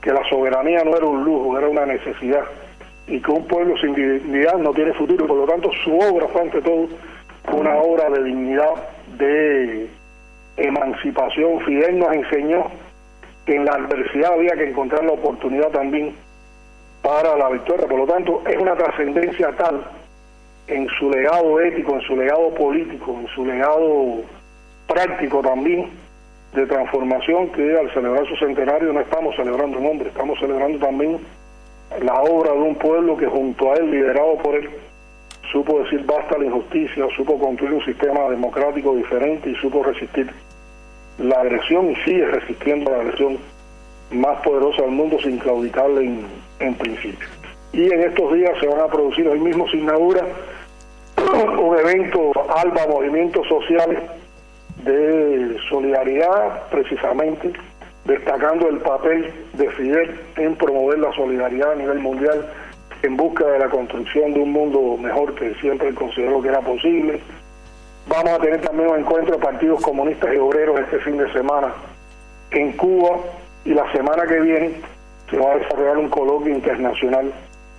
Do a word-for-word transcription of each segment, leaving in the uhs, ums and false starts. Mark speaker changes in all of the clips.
Speaker 1: que la soberanía no era un lujo, era una necesidad, y que un pueblo sin dignidad no tiene futuro, y por lo tanto su obra fue ante todo una obra de dignidad, de emancipación. Fidel nos enseñó que en la adversidad había que encontrar la oportunidad también para la victoria. Por lo tanto, es una trascendencia tal en su legado ético, en su legado político, en su legado práctico también de transformación, que al celebrar su centenario no estamos celebrando un hombre, estamos celebrando también la obra de un pueblo que junto a él, liderado por él, supo decir basta a la injusticia, supo construir un sistema democrático diferente y supo resistir la agresión, y sigue resistiendo la agresión más poderosa del mundo sin claudicarle en, en principio. Y en estos días se van a producir, hoy mismo se inaugura un evento ALBA, Movimientos Sociales de Solidaridad, precisamente destacando el papel de Fidel en promover la solidaridad a nivel mundial en busca de la construcción de un mundo mejor, que siempre él consideró que era posible. Vamos a tener también un encuentro de partidos comunistas y obreros este fin de semana en Cuba, y la semana que viene se va a desarrollar un coloquio internacional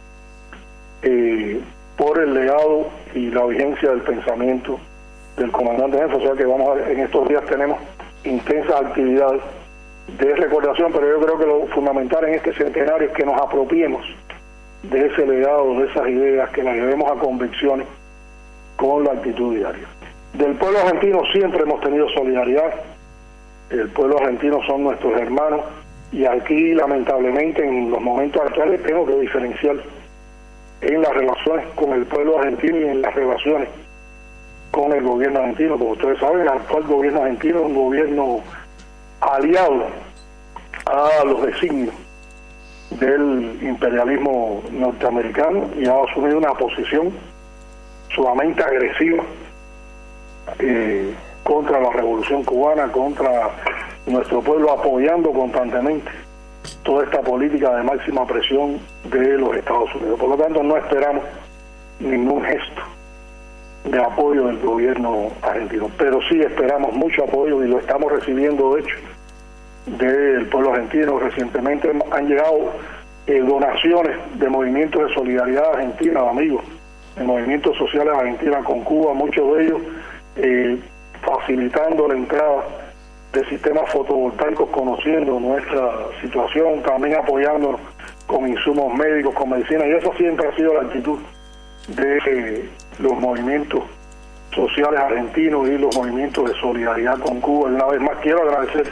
Speaker 1: eh, por el legado y la vigencia del pensamiento del comandante jefe. O sea que vamos a ver, en estos días tenemos intensas actividades de recordación, pero yo creo que lo fundamental en este centenario es que nos apropiemos de ese legado, de esas ideas, que las llevemos a convicciones con la actitud diaria. Del pueblo argentino siempre hemos tenido solidaridad. El pueblo argentino son nuestros hermanos, y aquí lamentablemente en los momentos actuales tengo que diferenciar en las relaciones con el pueblo argentino y en las relaciones con el gobierno argentino. Como ustedes saben, el actual gobierno argentino es un gobierno aliado a los designios del imperialismo norteamericano, y ha asumido una posición sumamente agresiva eh, contra la revolución cubana, contra nuestro pueblo, apoyando constantemente toda esta política de máxima presión de los Estados Unidos. Por lo tanto, no esperamos ningún gesto de apoyo del gobierno argentino, pero sí esperamos mucho apoyo, y lo estamos recibiendo de hecho del pueblo argentino. Recientemente han llegado eh, donaciones de movimientos de solidaridad argentina, amigos, de movimientos sociales argentinos con Cuba, muchos de ellos eh, facilitando la entrada de sistemas fotovoltaicos, conociendo nuestra situación, también apoyándonos con insumos médicos, con medicina, y eso siempre ha sido la actitud de eh, los movimientos sociales argentinos y los movimientos de solidaridad con Cuba. Una vez más quiero agradecer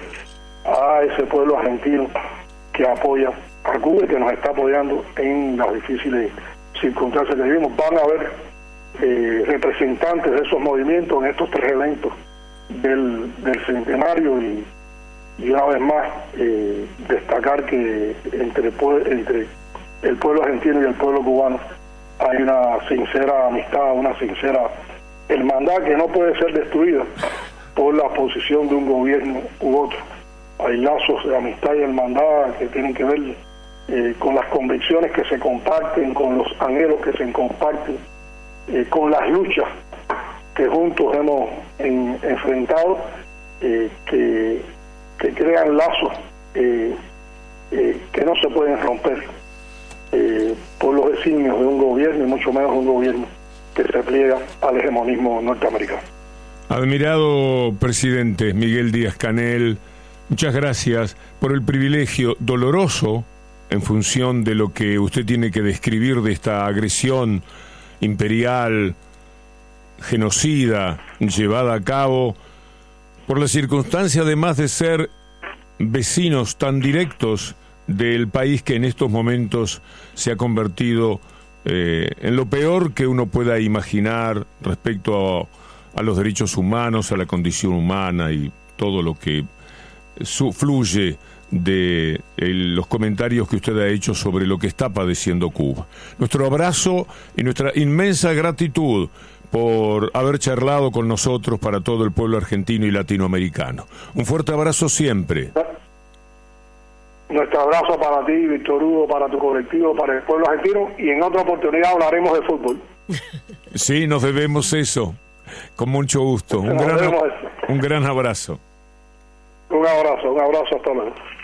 Speaker 1: a ese pueblo argentino que apoya a Cuba y que nos está apoyando en las difíciles circunstancias que vivimos. Van a haber eh, representantes de esos movimientos en estos tres eventos del, del centenario, y, y una vez más eh, destacar que entre, entre el pueblo argentino y el pueblo cubano hay una sincera amistad, una sincera hermandad que no puede ser destruida por la posición de un gobierno u otro. Hay lazos de amistad y hermandad que tienen que ver eh, con las convicciones que se comparten, con los anhelos que se comparten, eh, con las luchas que juntos hemos en, enfrentado, eh, que, que crean lazos eh, eh, que no se pueden romper eh, por los designios de un gobierno, y mucho menos un gobierno que se pliega al hegemonismo norteamericano.
Speaker 2: Admirado presidente Miguel Díaz-Canel, muchas gracias por el privilegio doloroso, en función de lo que usted tiene que describir de esta agresión imperial, genocida, llevada a cabo, por la circunstancia además de ser vecinos tan directos del país que en estos momentos se ha convertido eh, en lo peor que uno pueda imaginar respecto a, a los derechos humanos, a la condición humana y todo lo que su, fluye de el, los comentarios que usted ha hecho sobre lo que está padeciendo Cuba. Nuestro abrazo y nuestra inmensa gratitud por haber charlado con nosotros para todo el pueblo argentino y latinoamericano. Un fuerte abrazo siempre.
Speaker 1: Nuestro abrazo para ti, Víctor Hugo, para tu colectivo, para el pueblo argentino, y en otra oportunidad hablaremos de fútbol.
Speaker 2: Sí, nos debemos eso. Con mucho gusto. Un gran, un gran abrazo.
Speaker 1: Un abrazo, un abrazo, hasta luego.